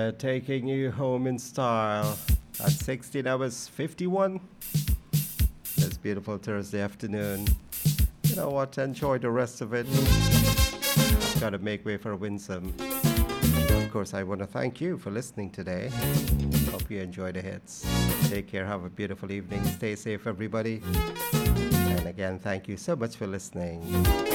taking you home in style at 16 hours 51 this beautiful Thursday afternoon. You know what? Enjoy the rest of it. I've got to make way for Winsome. Of course, I want to thank you for listening today. Hope you enjoy the hits. Take care. Have a beautiful evening. Stay safe, everybody. And again, thank you so much for listening.